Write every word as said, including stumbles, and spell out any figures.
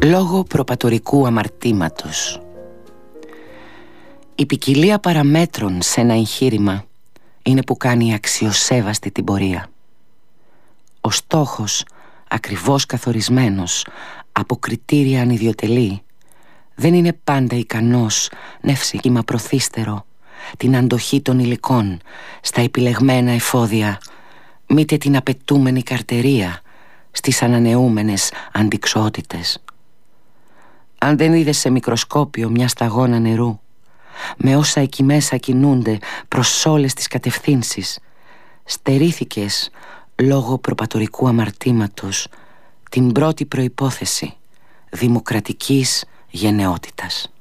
Λόγω προπατορικού αμαρτήματος. Η ποικιλία παραμέτρων σε ένα εγχείρημα είναι που κάνει αξιοσέβαστη την πορεία. Ο στόχος, ακριβώς καθορισμένος από κριτήρια ανιδιοτελή, δεν είναι πάντα ικανός νευσίγημα προθύστερο την αντοχή των υλικών στα επιλεγμένα εφόδια, μήτε την απαιτούμενη καρτερία στις ανανεούμενες αντιξοότητες. Αν δεν είδες σε μικροσκόπιο μια σταγόνα νερού με όσα εκεί μέσα κινούνται προς όλες τις κατευθύνσεις, στερήθηκες λόγω προπατορικού αμαρτήματος την πρώτη προϋπόθεση δημοκρατικής γενναιότητας.